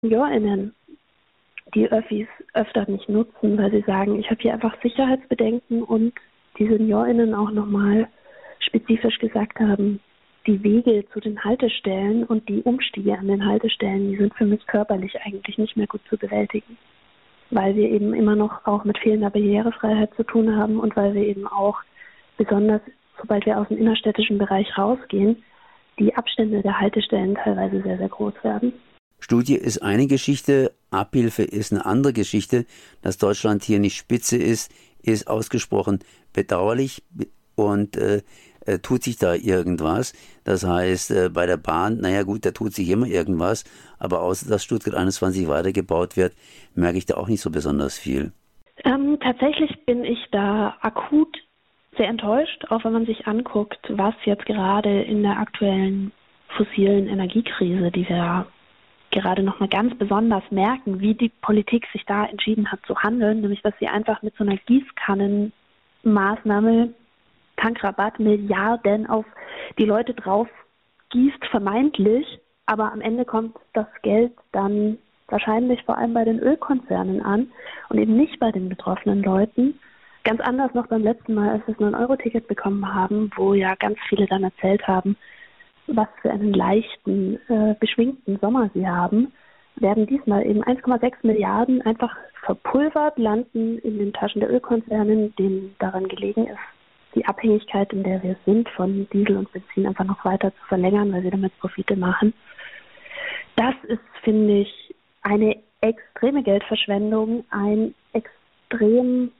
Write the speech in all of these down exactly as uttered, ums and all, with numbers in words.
SeniorInnen die Öffis öfter nicht nutzen, weil sie sagen, ich habe hier einfach Sicherheitsbedenken und die SeniorInnen auch nochmal spezifisch gesagt haben, die Wege zu den Haltestellen und die Umstiege an den Haltestellen, die sind für mich körperlich eigentlich nicht mehr gut zu bewältigen, weil wir eben immer noch auch mit fehlender Barrierefreiheit zu tun haben und weil wir eben auch, besonders sobald wir aus dem innerstädtischen Bereich rausgehen, die Abstände der Haltestellen teilweise sehr, sehr groß werden. Studie ist eine Geschichte, Abhilfe ist eine andere Geschichte. Dass Deutschland hier nicht Spitze ist, ist ausgesprochen bedauerlich und äh, äh, tut sich da irgendwas. Das heißt, äh, bei der Bahn, naja gut, da tut sich immer irgendwas, aber außer dass Stuttgart einundzwanzig weitergebaut wird, merke ich da auch nicht so besonders viel. Ähm, tatsächlich bin ich da akut sehr enttäuscht, auch wenn man sich anguckt, was jetzt gerade in der aktuellen fossilen Energiekrise, die wir gerade noch mal ganz besonders merken, wie die Politik sich da entschieden hat zu handeln, nämlich dass sie einfach mit so einer Gießkannenmaßnahme Tankrabatt Milliarden auf die Leute drauf gießt, vermeintlich, aber am Ende kommt das Geld dann wahrscheinlich vor allem bei den Ölkonzernen an und eben nicht bei den betroffenen Leuten. Ganz anders noch beim letzten Mal, als wir das neun Euro Ticket bekommen haben, wo ja ganz viele dann erzählt haben, was für einen leichten, äh, beschwingten Sommer sie haben, werden diesmal eben eins Komma sechs Milliarden einfach verpulvert, landen in den Taschen der Ölkonzernen, denen daran gelegen ist, die Abhängigkeit, in der wir sind, von Diesel und Benzin einfach noch weiter zu verlängern, weil sie damit Profite machen. Das ist, finde ich, eine extreme Geldverschwendung, ein extrem,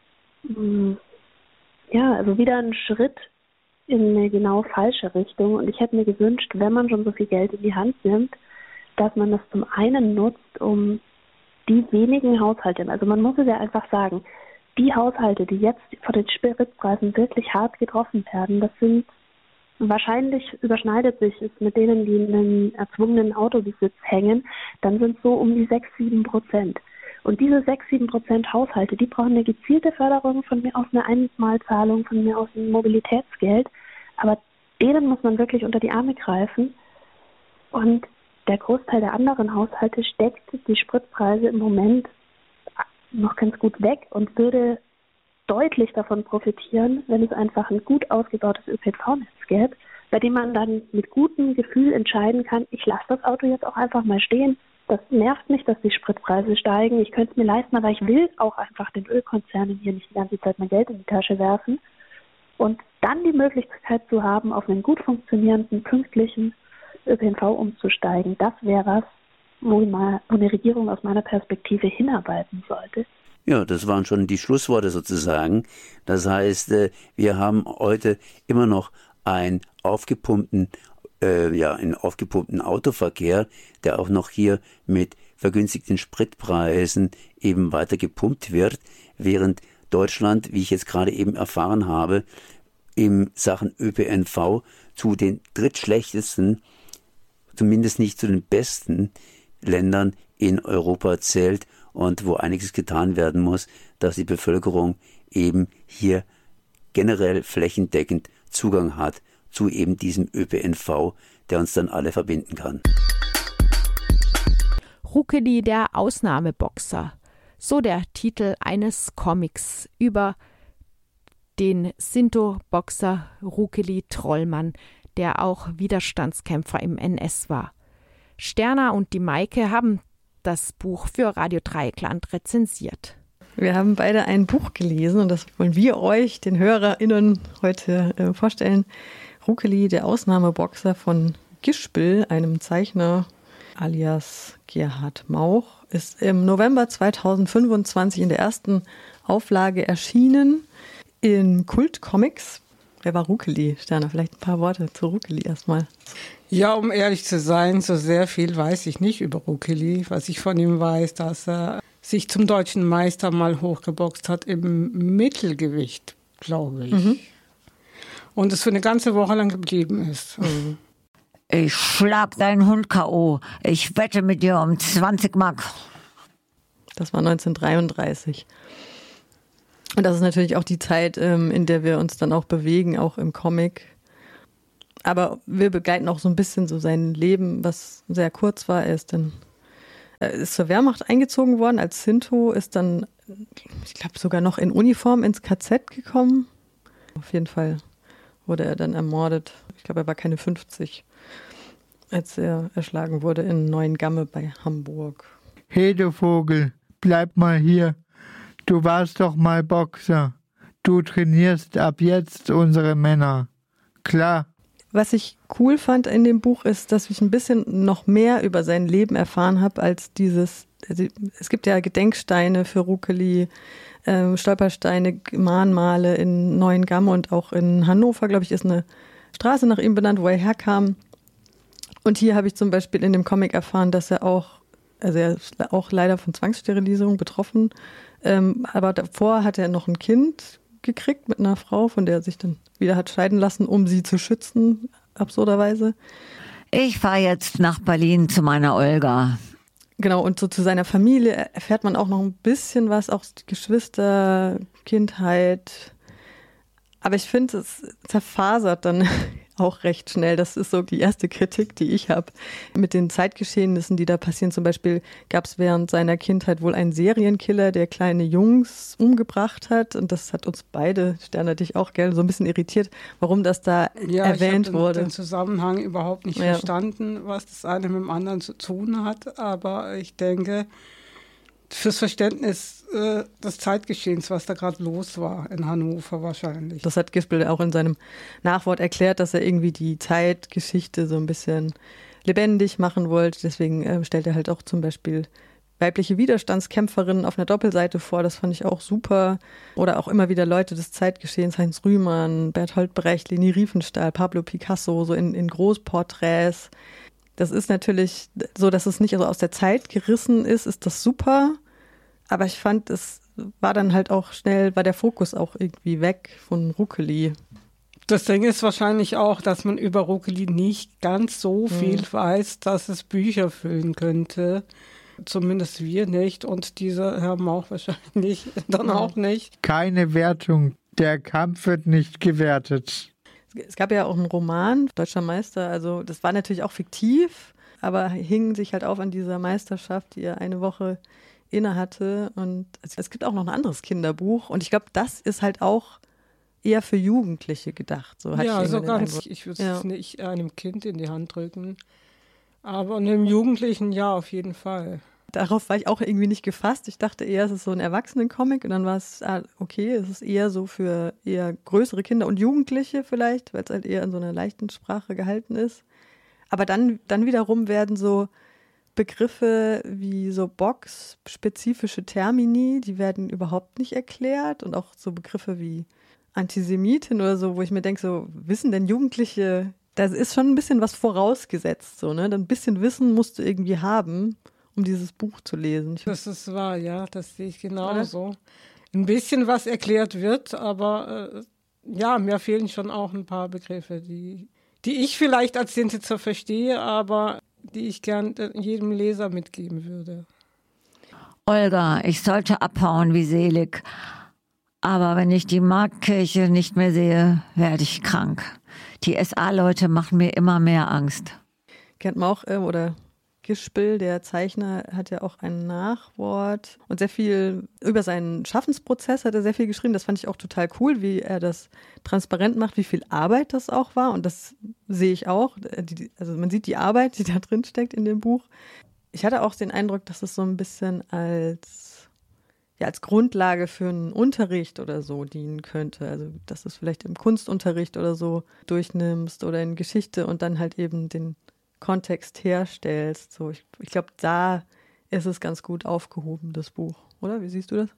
mh, ja, also wieder ein Schritt in eine genau falsche Richtung. Und ich hätte mir gewünscht, wenn man schon so viel Geld in die Hand nimmt, dass man das zum einen nutzt, um die wenigen Haushalte, also man muss es ja einfach sagen, die Haushalte, die jetzt von den Spritpreisen wirklich hart getroffen werden, das sind wahrscheinlich, überschneidet sich es mit denen, die in einem erzwungenen Autobesitz hängen, dann sind es so um die sechs, sieben Prozent. Und diese sechs, sieben Prozent Haushalte, die brauchen eine gezielte Förderung, von mir aus eine Einmalzahlung, von mir aus ein Mobilitätsgeld. Aber denen muss man wirklich unter die Arme greifen. Und der Großteil der anderen Haushalte steckt die Spritpreise im Moment noch ganz gut weg und würde deutlich davon profitieren, wenn es einfach ein gut ausgebautes Ö P N V-Netz gäbe, bei dem man dann mit gutem Gefühl entscheiden kann, ich lasse das Auto jetzt auch einfach mal stehen. Das nervt mich, dass die Spritpreise steigen. Ich könnte es mir leisten, aber ich will auch einfach den Ölkonzernen hier nicht die ganze Zeit mein Geld in die Tasche werfen. Und dann die Möglichkeit zu haben, auf einen gut funktionierenden, pünktlichen Ö P N V umzusteigen, das wäre was, wo, mal, wo eine Regierung aus meiner Perspektive hinarbeiten sollte. Ja, das waren schon die Schlussworte sozusagen. Das heißt, wir haben heute immer noch einen aufgepumpten, äh, ja, einen aufgepumpten Autoverkehr, der auch noch hier mit vergünstigten Spritpreisen eben weiter gepumpt wird, während Deutschland, wie ich jetzt gerade eben erfahren habe, in Sachen Ö P N V zu den drittschlechtesten, zumindest nicht zu den besten Ländern in Europa zählt und wo einiges getan werden muss, dass die Bevölkerung eben hier generell flächendeckend Zugang hat zu eben diesem Ö P N V, der uns dann alle verbinden kann. Ruckeli, der Ausnahmeboxer. So der Titel eines Comics über den Sinto-Boxer Ruckeli Trollmann, der auch Widerstandskämpfer im N S war. Sterna und die Maike haben das Buch für Radio Dreieckland rezensiert. Wir haben beide ein Buch gelesen und das wollen wir euch, den HörerInnen, heute äh, vorstellen. Ruckeli, der Ausnahmeboxer von Gischbel, einem Zeichner alias Gerhard Mauch, ist im November zweitausendfünfundzwanzig in der ersten Auflage erschienen in Kult Comics. Wer war Ruckeli? Sterna, vielleicht ein paar Worte zu Ruckeli erstmal. Ja, um ehrlich zu sein, so sehr viel weiß ich nicht über Ruckeli. Was ich von ihm weiß, dass er sich zum deutschen Meister mal hochgeboxt hat im Mittelgewicht, glaube ich. Mhm. Und es für eine ganze Woche lang geblieben ist. Mhm. Ich schlag deinen Hund K O. Ich wette mit dir um zwanzig Mark. Das war neunzehnhundertdreiunddreißig. Und das ist natürlich auch die Zeit, in der wir uns dann auch bewegen, auch im Comic. Aber wir begleiten auch so ein bisschen so sein Leben, was sehr kurz war. Er ist dann Er ist zur Wehrmacht eingezogen worden als Sinto, ist dann, ich glaube, sogar noch in Uniform ins K Z gekommen. Auf jeden Fall wurde er dann ermordet. Ich glaube, er war keine fünfzig, als er erschlagen wurde in Neuengamme bei Hamburg. Hey, du Vogel, bleib mal hier. Du warst doch mal Boxer. Du trainierst ab jetzt unsere Männer. Klar. Was ich cool fand in dem Buch ist, dass ich ein bisschen noch mehr über sein Leben erfahren habe als dieses, also es gibt ja Gedenksteine für Ruckeli, äh, Stolpersteine, Mahnmale in Neuengamme und auch in Hannover, glaube ich, ist eine Straße nach ihm benannt, wo er herkam. Und hier habe ich zum Beispiel in dem Comic erfahren, dass er auch, also er ist auch leider von Zwangssterilisierung betroffen, ähm, aber davor hat er noch ein Kind gekriegt mit einer Frau, von der er sich dann wieder hat scheiden lassen, um sie zu schützen, absurderweise. Ich fahre jetzt nach Berlin zu meiner Olga. Genau, und so zu seiner Familie erfährt man auch noch ein bisschen was, auch Geschwister, Kindheit. Aber ich finde, es zerfasert dann auch recht schnell. Das ist so die erste Kritik, die ich habe. Mit den Zeitgeschehnissen, die da passieren. Zum Beispiel gab es während seiner Kindheit wohl einen Serienkiller, der kleine Jungs umgebracht hat. Und das hat uns beide, Sterne, dich auch gerne so ein bisschen irritiert, warum das da ja, erwähnt ich habe wurde. den Zusammenhang überhaupt nicht ja. verstanden, was das eine mit dem anderen zu tun hat. Aber ich denke, fürs Verständnis äh, des Zeitgeschehens, was da gerade los war in Hannover wahrscheinlich. Das hat Gispel auch in seinem Nachwort erklärt, dass er irgendwie die Zeitgeschichte so ein bisschen lebendig machen wollte. Deswegen äh, stellt er halt auch zum Beispiel weibliche Widerstandskämpferinnen auf einer Doppelseite vor. Das fand ich auch super. Oder auch immer wieder Leute des Zeitgeschehens, Heinz Rühmann, Bertolt Brecht, Leni Riefenstahl, Pablo Picasso, so in, in Großporträts. Das ist natürlich so, dass es nicht also aus der Zeit gerissen ist, ist das super. Aber ich fand, es war dann halt auch schnell, war der Fokus auch irgendwie weg von Ruckeli. Das Ding ist wahrscheinlich auch, dass man über Ruckeli nicht ganz so viel mhm. weiß, dass es Bücher füllen könnte. Zumindest wir nicht und dieser Herr Mauch wahrscheinlich dann mhm. auch nicht. Keine Wertung. Der Kampf wird nicht gewertet. Es gab ja auch einen Roman, Deutscher Meister, also das war natürlich auch fiktiv, aber hing sich halt auf an dieser Meisterschaft, die er eine Woche inne hatte. Und es gibt auch noch ein anderes Kinderbuch und ich glaube, das ist halt auch eher für Jugendliche gedacht. So ja, so ganz, Eindruck. Ich würde es ja. nicht einem Kind in die Hand drücken, aber einem Jugendlichen ja, auf jeden Fall. Darauf war ich auch irgendwie nicht gefasst. Ich dachte eher, es ist so ein Erwachsenen-Comic und dann war es, ah, okay, es ist eher so für eher größere Kinder und Jugendliche vielleicht, weil es halt eher in so einer leichten Sprache gehalten ist. Aber dann, dann wiederum werden so Begriffe wie so Box-spezifische Termini, die werden überhaupt nicht erklärt und auch so Begriffe wie Antisemitin oder so, wo ich mir denke, so wissen denn Jugendliche, da ist schon ein bisschen was vorausgesetzt, so, ne? Ein bisschen Wissen musst du irgendwie haben, um dieses Buch zu lesen. Ich das ist wahr, ja, das sehe ich genauso. Ein bisschen was erklärt wird, aber äh, ja, mir fehlen schon auch ein paar Begriffe, die, die ich vielleicht als Sintetzer verstehe, aber die ich gern jedem Leser mitgeben würde. Olga, ich sollte abhauen wie selig, aber wenn ich die Marktkirche nicht mehr sehe, werde ich krank. Die S A-Leute machen mir immer mehr Angst. Kennt man auch, äh, oder Gispel, der Zeichner, hat ja auch ein Nachwort und sehr viel über seinen Schaffensprozess hat er sehr viel geschrieben. Das fand ich auch total cool, wie er das transparent macht, wie viel Arbeit das auch war. Und das sehe ich auch. Also man sieht die Arbeit, die da drin steckt in dem Buch. Ich hatte auch den Eindruck, dass es so ein bisschen als, ja, als Grundlage für einen Unterricht oder so dienen könnte. Also dass du es vielleicht im Kunstunterricht oder so durchnimmst oder in Geschichte und dann halt eben den Kontext herstellst. So, ich ich glaube, da ist es ganz gut aufgehoben, das Buch. Oder? Wie siehst du das?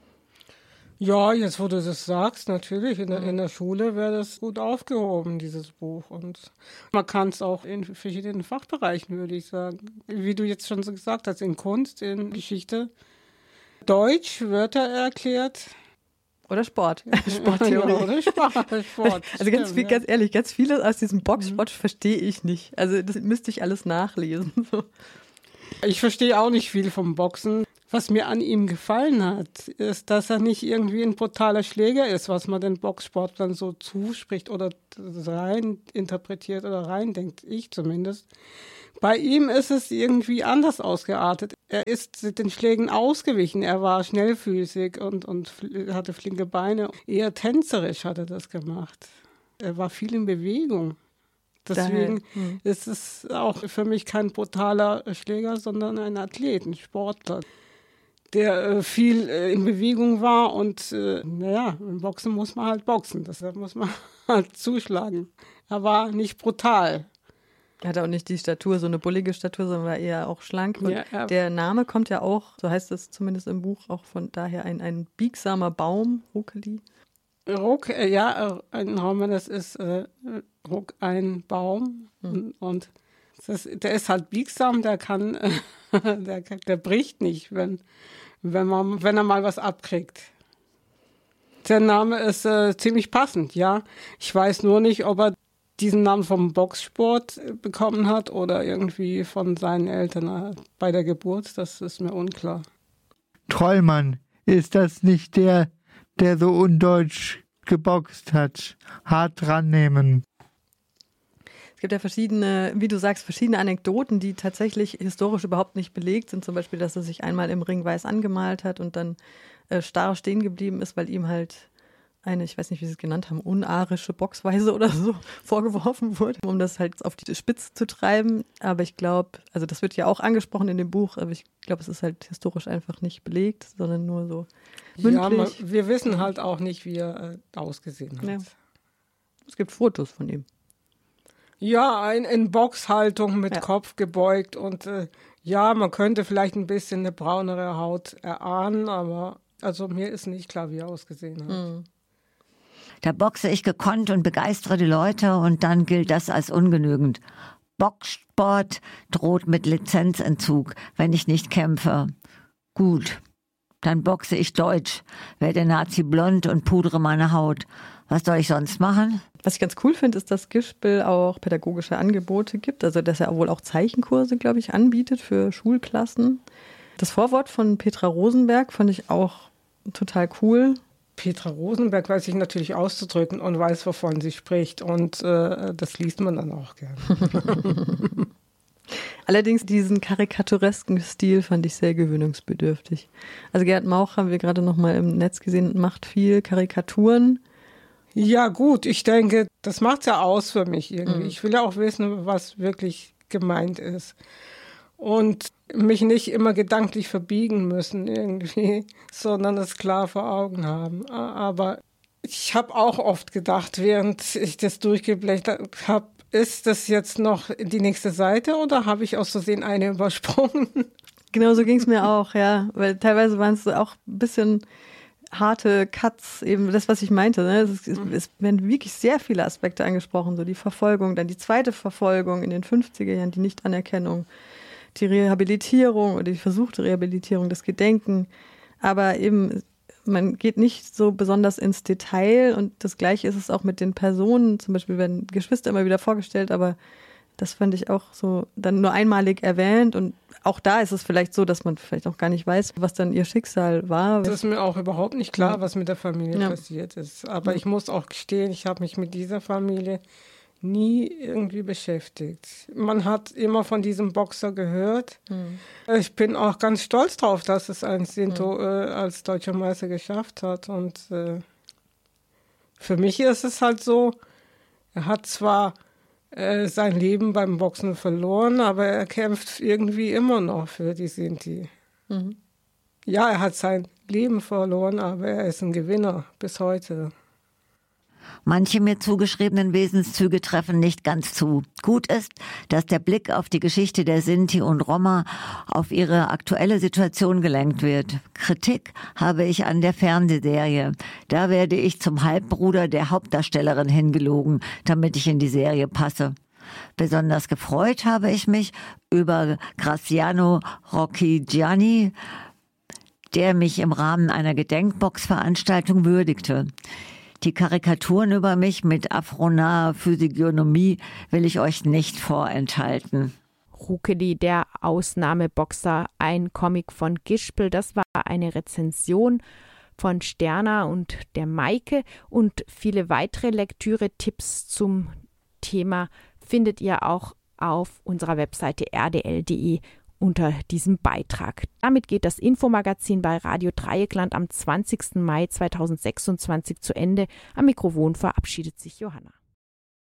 Ja, jetzt wo du das sagst, natürlich, in der, in der Schule wäre das gut aufgehoben, dieses Buch. Und man kann es auch in verschiedenen Fachbereichen, würde ich sagen. Wie du jetzt schon so gesagt hast, in Kunst, in Geschichte, Deutsch, Wörter erklärt. Oder Sport. Sporttheorie. Ja, oder Sport. Sport. Also ganz, viel, ganz ehrlich, ganz vieles aus diesem Boxsport mhm. verstehe ich nicht. Also das müsste ich alles nachlesen. Ich verstehe auch nicht viel vom Boxen. Was mir an ihm gefallen hat, ist, dass er nicht irgendwie ein brutaler Schläger ist, was man den Boxsportlern so zuspricht oder rein interpretiert oder rein denkt, ich zumindest. Bei ihm ist es irgendwie anders ausgeartet. Er ist den Schlägen ausgewichen, er war schnellfüßig und, und hatte flinke Beine. Eher tänzerisch hat er das gemacht. Er war viel in Bewegung. Deswegen hm. ist es auch für mich kein brutaler Schläger, sondern ein Athlet, ein Sportler, der äh, viel äh, in Bewegung war und äh, naja, im Boxen muss man halt boxen, deshalb muss man halt zuschlagen. Er war nicht brutal. Er hatte auch nicht die Statur, so eine bullige Statur, sondern war eher auch schlank. Und ja, ja. Der Name kommt ja auch, so heißt es zumindest im Buch, auch von daher ein, ein biegsamer Baum, Ruckeli. Ruck, äh, ja, ein Raum, das ist äh, Ruck, ein Baum hm. und, und das, der ist halt biegsam, der kann, äh, der, der bricht nicht, wenn, wenn, man, wenn er mal was abkriegt. Der Name ist äh, ziemlich passend, ja. Ich weiß nur nicht, ob er diesen Namen vom Boxsport bekommen hat oder irgendwie von seinen Eltern bei der Geburt, das ist mir unklar. Trollmann, ist das nicht der, der so undeutsch geboxt hat? Hart dran nehmen. Es gibt ja verschiedene, wie du sagst, verschiedene Anekdoten, die tatsächlich historisch überhaupt nicht belegt sind. Zum Beispiel, dass er sich einmal im Ring weiß angemalt hat und dann äh, starr stehen geblieben ist, weil ihm halt eine, ich weiß nicht, wie sie es genannt haben, unarische Boxweise oder so vorgeworfen wurde, um das halt auf die Spitze zu treiben. Aber ich glaube, also das wird ja auch angesprochen in dem Buch, aber ich glaube, es ist halt historisch einfach nicht belegt, sondern nur so mündlich. Ja, man, wir wissen halt auch nicht, wie er äh, ausgesehen hat. Ja. Es gibt Fotos von ihm. Ja, in, in Boxhaltung mit ja. Kopf gebeugt und äh, ja, man könnte vielleicht ein bisschen eine braunere Haut erahnen, aber also mir ist nicht klar, wie er ausgesehen hat. Mhm. Da boxe ich gekonnt und begeistere die Leute und dann gilt das als ungenügend. Boxsport droht mit Lizenzentzug, wenn ich nicht kämpfe. Gut, dann boxe ich deutsch, werde Nazi blond und pudere meine Haut. Was soll ich sonst machen? Was ich ganz cool finde, ist, dass Gischbüll auch pädagogische Angebote gibt. Also, dass er wohl auch Zeichenkurse, glaube ich, anbietet für Schulklassen. Das Vorwort von Petra Rosenberg fand ich auch total cool. Petra Rosenberg weiß sich natürlich auszudrücken und weiß, wovon sie spricht. Und äh, das liest man dann auch gerne. Allerdings diesen karikaturesken Stil fand ich sehr gewöhnungsbedürftig. Also Gerd Mauch haben wir gerade noch mal im Netz gesehen, macht viel Karikaturen. Ja gut, ich denke, das macht es ja aus für mich irgendwie. Mhm. Ich will ja auch wissen, was wirklich gemeint ist. Und mich nicht immer gedanklich verbiegen müssen irgendwie, sondern es klar vor Augen haben. Aber ich habe auch oft gedacht, während ich das durchgeblättert habe, ist das jetzt noch die nächste Seite oder habe ich aus Versehen eine übersprungen? Genau so ging es mir auch, ja. Weil teilweise waren es auch ein bisschen harte Cuts, eben das, was ich meinte. Ne? Es, es, es werden wirklich sehr viele Aspekte angesprochen, so die Verfolgung, dann die zweite Verfolgung in den fünfziger Jahren, die Nichtanerkennung, die Rehabilitierung oder die versuchte Rehabilitierung, das Gedenken. Aber eben, man geht nicht so besonders ins Detail und das Gleiche ist es auch mit den Personen. Zum Beispiel werden Geschwister immer wieder vorgestellt, aber das fand ich auch so dann nur einmalig erwähnt und auch da ist es vielleicht so, dass man vielleicht auch gar nicht weiß, was dann ihr Schicksal war. Das ist mir auch überhaupt nicht klar, was mit der Familie ja. passiert ist. Aber ich muss auch gestehen, ich habe mich mit dieser Familie nie irgendwie beschäftigt. Man hat immer von diesem Boxer gehört. Mhm. Ich bin auch ganz stolz drauf, dass es ein Sinto mhm. äh, als deutscher Meister geschafft hat. Und äh, für mich ist es halt so, er hat zwar äh, sein Leben beim Boxen verloren, aber er kämpft irgendwie immer noch für die Sinti. Mhm. Ja, er hat sein Leben verloren, aber er ist ein Gewinner bis heute. Manche mir zugeschriebenen Wesenszüge treffen nicht ganz zu. Gut ist, dass der Blick auf die Geschichte der Sinti und Roma auf ihre aktuelle Situation gelenkt wird. Kritik habe ich an der Fernsehserie. Da werde ich zum Halbbruder der Hauptdarstellerin hingelogen, damit ich in die Serie passe. Besonders gefreut habe ich mich über Graziano Rocchigiani, der mich im Rahmen einer Gedenkboxveranstaltung würdigte. Die Karikaturen über mich mit afronaher Physiognomie will ich euch nicht vorenthalten. Rukeli, der Ausnahmeboxer, ein Comic von Gispel. Das war eine Rezension von Sterna und der Maike, und viele weitere Lektüre-Tipps zum Thema findet ihr auch auf unserer Webseite r d l punkt d e unter diesem Beitrag. Damit geht das Infomagazin bei Radio Dreieckland am zwanzigsten Mai zweitausendsechsundzwanzig zu Ende. Am Mikrofon verabschiedet sich Johanna.